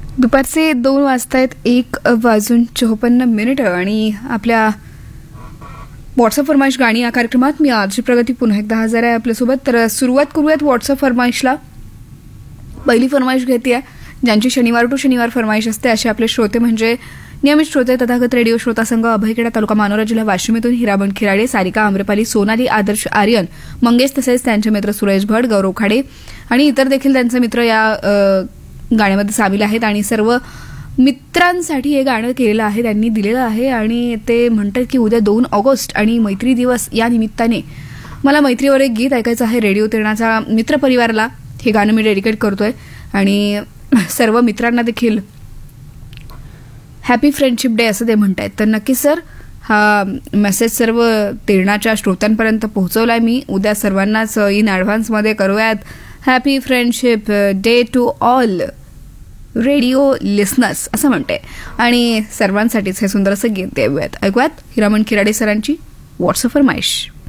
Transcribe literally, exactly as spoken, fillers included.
दुपारचे दोन वाजतायत, एक वाजून चोपन्न मिनिटं आणि आपल्या व्हॉट्सअप फरमाईश गाणी या कार्यक्रमात मी आजची प्रगती पुन्हा एकदा हजर आहे आपल्यासोबत. तर सुरुवात करूयात व्हॉट्सअप फरमाईशला. पहिली फरमाईश घेते आहे ज्यांची शनिवार टू शनिवार फरमाईश असते असे आपले श्रोते म्हणजे नियमित श्रोते तथागत रेडिओ श्रोता संघ, अभयखेडा तालुका मानोरा जिल्हा वाशिम येथून हिरामण खिराडे, सारिका आम्रपाली, सोनाली, आदर्श आर्यन, मंगेश तसेच त्यांचे मित्र सुरेश भट, गौरव खाडे आणि इतर देखील त्यांचे मित्र या गाण्यामध्ये सामील आहेत. आणि सर्व मित्रांसाठी हे गाणं केलेलं आहे, त्यांनी दिलेलं आहे आणि ते म्हणतात की उद्या दोन ऑगस्ट आणि मैत्री दिवस या निमित्ताने मला मैत्रीवर एक गीत ऐकायचं आहे. रेडिओ तिरणाचा मित्रपरिवाराला हे गाणं मी डेडिकेट करतोय आणि सर्व मित्रांना देखील हॅपी फ्रेंडशिप डे असं ते म्हणतायत. तर नक्की सर हा मेसेज सर्व तिरणाच्या श्रोत्यांपर्यंत पोहोचवलाय मी. उद्या सर्वांनाच इन ॲडव्हान्समध्ये करूयात happy friendship day to all radio listeners असं म्हणते आणि सर्वांसाठीच हे सुंदर असं गीत देऊयात. ऐकूयात हिरामण खिराडे सरांची व्हॉट्सअप फरमाईश.